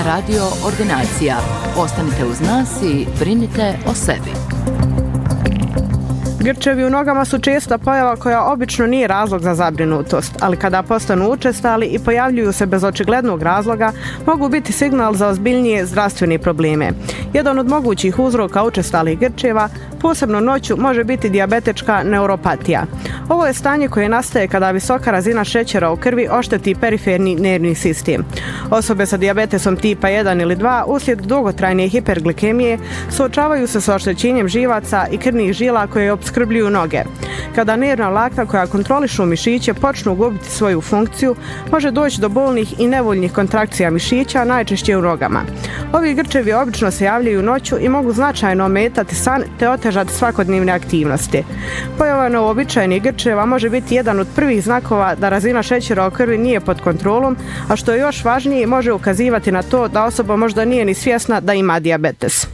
Radio Ordinacija. Ostanite uz nas i brinite o sebi. Grčevi u nogama su česta pojava koja obično nije razlog za zabrinutost, ali kada postanu učestali i pojavljuju se bez očiglednog razloga, mogu biti signal za ozbiljnije zdravstvene probleme. Jedan od mogućih uzroka učestalih grčeva, posebno noću, može biti dijabetička neuropatija. Ovo je stanje koje nastaje kada visoka razina šećera u krvi ošteti periferni nervni sistem. Osobe sa dijabetesom tipa 1 ili 2 uslijed dugotrajne hiperglikemije suočavaju se sa oštećenjem živaca i krvnih žila koje opskrbljuju noge. Kada nervna vlakna koja kontrolišu mišiće počnu gubiti svoju funkciju, može doći do bolnih i nevoljnih kontrakcija mišića, najčešće u nogama. Ovi grčevi obično se javljaju noću i mogu značajno ometati san te otežati svakodnevne aktivnosti. Pojava neuobičajenih grčeva može biti jedan od prvih znakova da razina šećera u krvi nije pod kontrolom, a što je još važnije, može ukazivati na to da osoba možda nije ni svjesna da ima dijabetes.